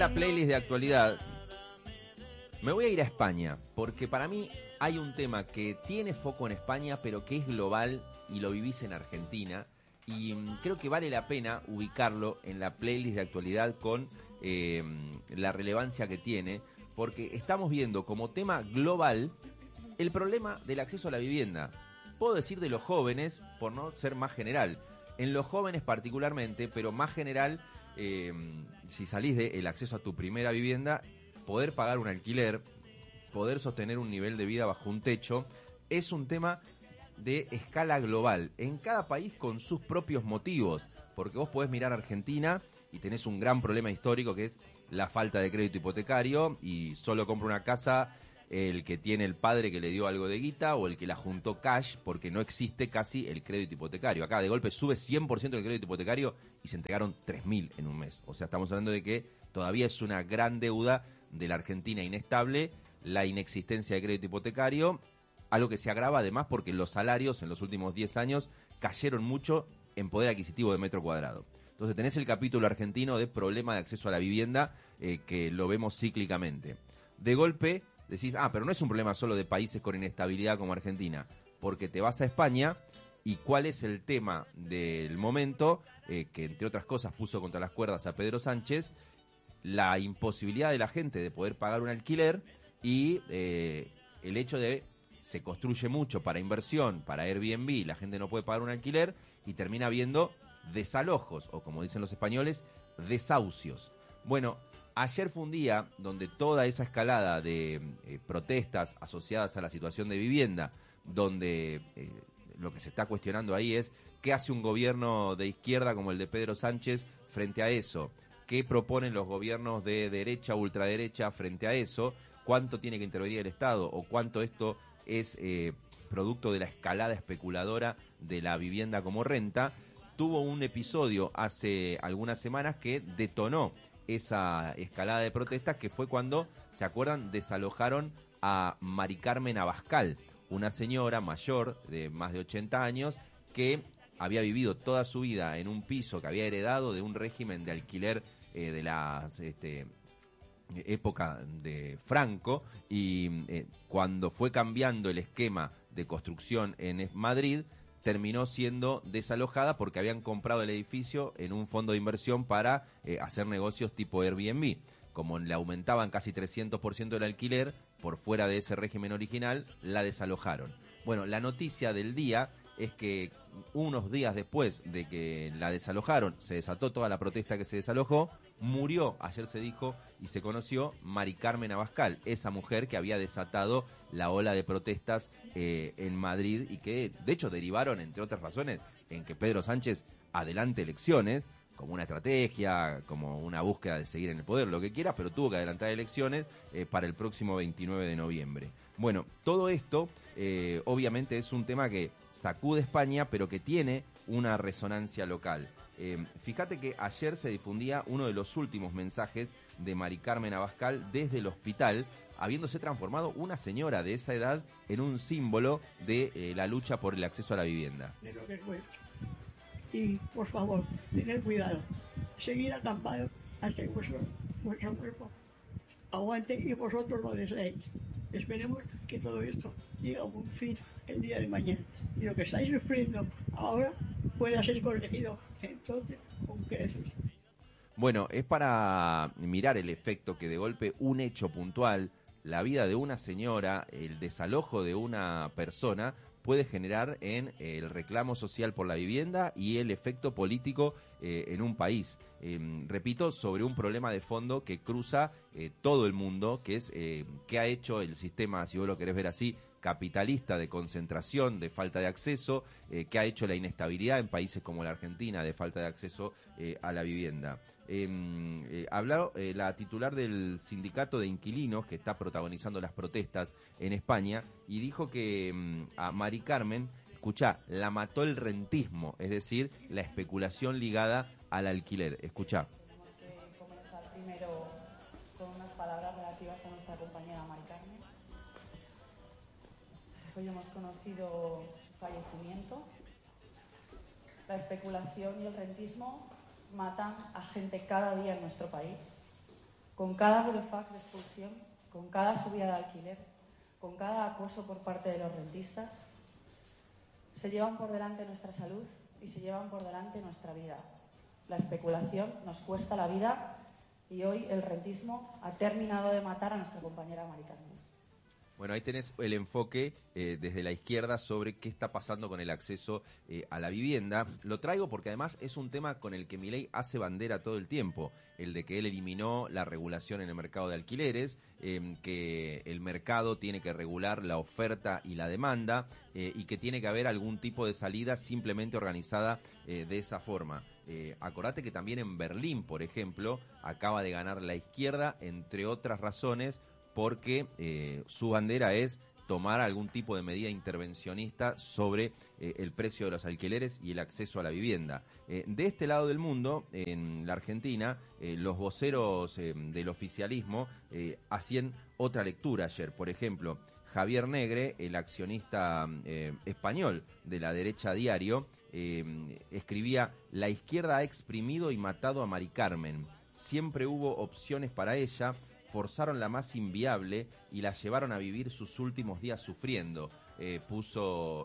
La playlist de actualidad, me voy a ir a España, porque para mí hay un tema que tiene foco en España, pero que es global y lo vivís en Argentina. Y creo que vale la pena ubicarlo en la playlist de actualidad con la relevancia que tiene, porque estamos viendo como tema global el problema del acceso a la vivienda. Puedo decir de los jóvenes, por no ser más general. En los jóvenes particularmente, pero más general, si salís del acceso a tu primera vivienda, poder pagar un alquiler, poder sostener un nivel de vida bajo un techo, es un tema de escala global, en cada país con sus propios motivos, porque vos podés mirar Argentina y tenés un gran problema histórico que es la falta de crédito hipotecario y solo compra una casa el que tiene el padre que le dio algo de guita o el que la juntó cash, porque no existe casi el crédito hipotecario. Acá de golpe sube 100% el crédito hipotecario y se entregaron 3.000 en un mes. O sea, estamos hablando de que todavía es una gran deuda de la Argentina inestable, la inexistencia de crédito hipotecario, algo que se agrava además porque los salarios en los últimos 10 años cayeron mucho en poder adquisitivo de metro cuadrado. Entonces tenés el capítulo argentino de problema de acceso a la vivienda, que lo vemos cíclicamente. De golpe decís, pero no es un problema solo de países con inestabilidad como Argentina, porque te vas a España y cuál es el tema del momento, que entre otras cosas puso contra las cuerdas a Pedro Sánchez, la imposibilidad de la gente de poder pagar un alquiler y el hecho de se construye mucho para inversión, para Airbnb, la gente no puede pagar un alquiler y termina habiendo desalojos, o como dicen los españoles, desahucios. Bueno, ayer fue un día donde toda esa escalada de protestas asociadas a la situación de vivienda, donde lo que se está cuestionando ahí es qué hace un gobierno de izquierda como el de Pedro Sánchez frente a eso, qué proponen los gobiernos de derecha o ultraderecha frente a eso, cuánto tiene que intervenir el Estado o cuánto esto es producto de la escalada especuladora de la vivienda como renta. Tuvo un episodio hace algunas semanas que detonó esa escalada de protestas, que fue cuando, ¿se acuerdan?, desalojaron a Mari Carmen Abascal, una señora mayor de más de 80 años que había vivido toda su vida en un piso que había heredado de un régimen de alquiler de las época de Franco, y cuando fue cambiando el esquema de construcción en Madrid, terminó siendo desalojada porque habían comprado el edificio en un fondo de inversión para hacer negocios tipo Airbnb. Como le aumentaban casi 300% el alquiler por fuera de ese régimen original, la desalojaron. Bueno, la noticia del día es que unos días después de que la desalojaron, se desató toda la protesta que se desalojó, murió, ayer se dijo y se conoció, Mari Carmen Abascal, esa mujer que había desatado la ola de protestas en Madrid y que de hecho derivaron, entre otras razones, en que Pedro Sánchez adelante elecciones, como una estrategia, como una búsqueda de seguir en el poder, lo que quiera, pero tuvo que adelantar elecciones para el próximo 29 de noviembre. Bueno, todo esto obviamente es un tema que sacude España, pero que tiene una resonancia local. Fíjate que ayer se difundía uno de los últimos mensajes de Mari Carmen Abascal desde el hospital, habiéndose transformado una señora de esa edad en un símbolo de la lucha por el acceso a la vivienda. De lo que es vuestro. Y por favor, tened cuidado, seguid acampados hasta que vuestro cuerpo aguante y vosotros lo deseéis. Esperemos que todo esto llegue a un fin el día de mañana y lo que estáis sufriendo ahora pueda ser corregido entonces con creces. Bueno, es para mirar el efecto que de golpe un hecho puntual, la vida de una señora, el desalojo de una persona, puede generar en el reclamo social por la vivienda y el efecto político en un país. Repito, sobre un problema de fondo que cruza todo el mundo, que es qué ha hecho el sistema, si vos lo querés ver así, capitalista, de concentración, de falta de acceso, que ha hecho la inestabilidad en países como la Argentina, de falta de acceso a la vivienda. Habló la titular del sindicato de inquilinos que está protagonizando las protestas en España y dijo que a Mari Carmen, escuchá, la mató el rentismo, es decir, la especulación ligada al alquiler. Escuchá. Tenemos que comenzar primero con unas palabras relativas a nuestra compañera Mari Carmen. Hoy hemos conocido su fallecimiento. La especulación y el rentismo matan a gente cada día en nuestro país, Con cada burofax de expulsión, con cada subida de alquiler, con cada acoso por parte de los rentistas, se llevan por delante nuestra salud y se llevan por delante nuestra vida. La especulación nos cuesta la vida y hoy el rentismo ha terminado de matar a nuestra compañera Mari Carmen. Bueno, ahí tenés el enfoque desde la izquierda sobre qué está pasando con el acceso a la vivienda. Lo traigo porque además es un tema con el que Milei hace bandera todo el tiempo, el de que él eliminó la regulación en el mercado de alquileres, que el mercado tiene que regular la oferta y la demanda y que tiene que haber algún tipo de salida simplemente organizada de esa forma. Acordate que también en Berlín, por ejemplo, acaba de ganar la izquierda, entre otras razones, porque su bandera es tomar algún tipo de medida intervencionista sobre el precio de los alquileres y el acceso a la vivienda. De este lado del mundo, en la Argentina, los voceros del oficialismo hacían otra lectura ayer. Por ejemplo, Javier Negre, el accionista español de la derecha Diario, escribía: la izquierda ha exprimido y matado a Mari Carmen. Siempre hubo opciones para ella, forzaron la más inviable y la llevaron a vivir sus últimos días sufriendo. Puso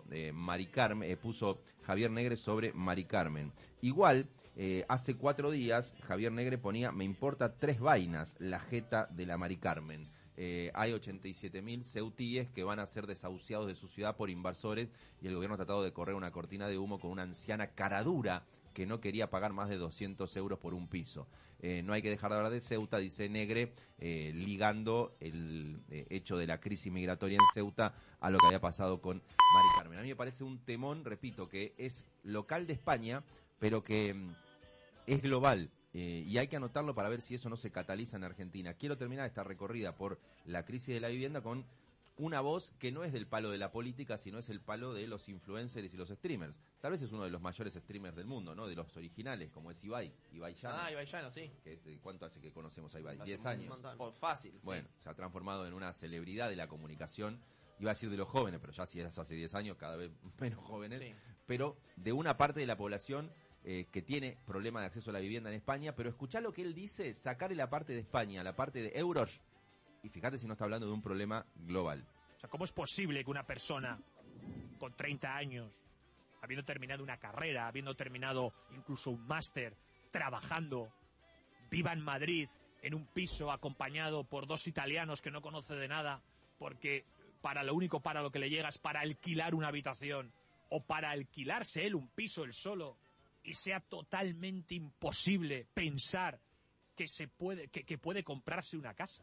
Javier Negre sobre Mari Carmen. Igual, hace 4 días, Javier Negre ponía: me importa 3 vainas la jeta de la Mari Carmen. Hay 87.000 ceutíes que van a ser desahuciados de su ciudad por invasores y el gobierno ha tratado de correr una cortina de humo con una anciana caradura que no quería pagar más de 200 euros por un piso. No hay que dejar de hablar de Ceuta, dice Negre, ligando el hecho de la crisis migratoria en Ceuta a lo que había pasado con Mari Carmen. A mí me parece un temón, repito, que es local de España, pero que es global. Y hay que anotarlo para ver si eso no se cataliza en Argentina. Quiero terminar esta recorrida por la crisis de la vivienda con una voz que no es del palo de la política, sino es el palo de los influencers y los streamers. Tal vez es uno de los mayores streamers del mundo, ¿no? De los originales, como es Ibai Llano. Ibai Llano, sí. ¿Cuánto hace que conocemos a Ibai? 10 años. Fácil, Bueno, sí. Se ha transformado en una celebridad de la comunicación. Iba a decir de los jóvenes, pero ya si es hace 10 años, cada vez menos jóvenes. Sí. Pero de una parte de la población que tiene problema de acceso a la vivienda en España. Pero escuchá lo que él dice, sacarle la parte de España, la parte de euros. Y fíjate si no está hablando de un problema global. O sea, ¿cómo es posible que una persona con 30 años, habiendo terminado una carrera, habiendo terminado incluso un máster, trabajando, viva en Madrid, en un piso acompañado por 2 italianos que no conoce de nada, porque para lo que le llega es para alquilar una habitación o para alquilarse él un piso él solo, y sea totalmente imposible pensar que puede comprarse una casa?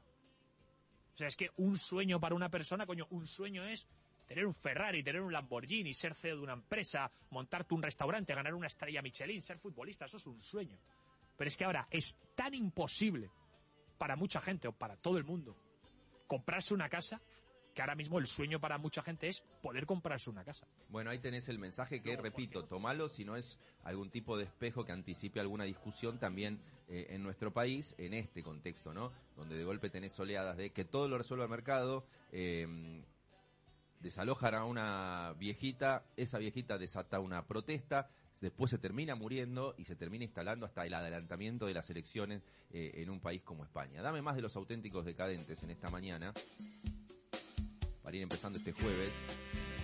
O sea, es que un sueño para una persona, un sueño es tener un Ferrari, tener un Lamborghini, ser CEO de una empresa, montarte un restaurante, ganar una estrella Michelin, ser futbolista, eso es un sueño. Pero es que ahora es tan imposible para mucha gente o para todo el mundo comprarse una casa, que ahora mismo el sueño para mucha gente es poder comprarse una casa. Bueno, ahí tenés el mensaje que, repito, tomalo si no es algún tipo de espejo que anticipe alguna discusión también en nuestro país, en este contexto, ¿no? Donde de golpe tenés oleadas de que todo lo resuelva el mercado, desalojan a una viejita, esa viejita desata una protesta, después se termina muriendo y se termina instalando hasta el adelantamiento de las elecciones en un país como España. Dame más de los auténticos decadentes en esta mañana, para ir empezando este jueves.